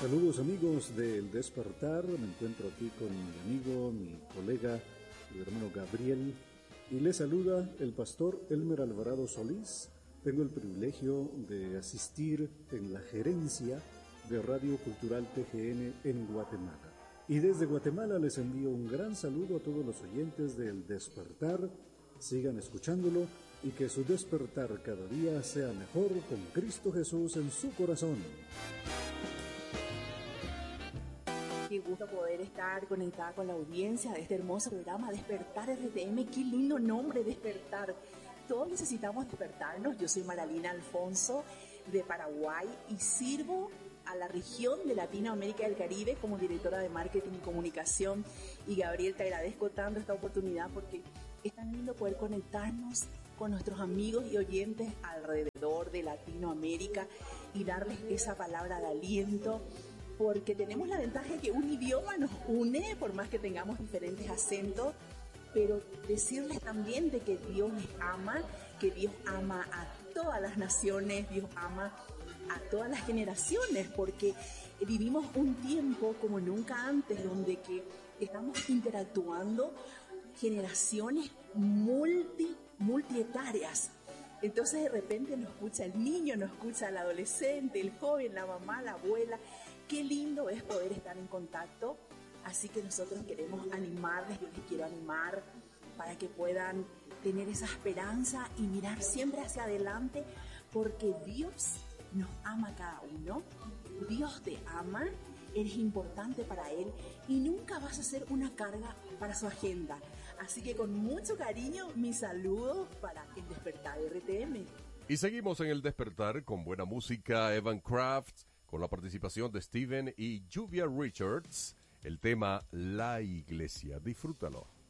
Saludos amigos del Despertar, me encuentro aquí con mi amigo, mi colega, el hermano Gabriel, y le saluda el pastor Elmer Alvarado Solís. Tengo el privilegio de asistir en la gerencia de Radio Cultural TGN en Guatemala. Y desde Guatemala les envío un gran saludo a todos los oyentes del Despertar. Sigan escuchándolo y que su despertar cada día sea mejor con Cristo Jesús en su corazón. Qué gusto poder estar conectada con la audiencia de este hermoso programa Despertar RTM. Qué lindo nombre, Despertar. Todos necesitamos despertarnos. Yo soy Maralina Alfonso de Paraguay y sirvo a la región de Latinoamérica y el Caribe como directora de marketing y comunicación. Y Gabriel, te agradezco tanto esta oportunidad porque es tan lindo poder conectarnos con nuestros amigos y oyentes alrededor de Latinoamérica y darles esa palabra de aliento, porque tenemos la ventaja de que un idioma nos une, por más que tengamos diferentes acentos, pero decirles también de que Dios les ama, que Dios ama a todas las naciones, Dios ama a todas las generaciones, porque vivimos un tiempo como nunca antes, donde que estamos interactuando generaciones multietarias. Entonces de repente nos escucha el niño, nos escucha el adolescente, el joven, la mamá, la abuela. Qué lindo es poder estar en contacto. Así que nosotros queremos animarles, yo les quiero animar para que puedan tener esa esperanza y mirar siempre hacia adelante, porque Dios nos ama a cada uno. Dios te ama, eres importante para Él y nunca vas a ser una carga para su agenda. Así que con mucho cariño, mis saludos para el Despertar RTM. Y seguimos en el Despertar con buena música, Evan Crafts, con la participación de Steven y Lluvia Richards, el tema La Iglesia. Disfrútalo.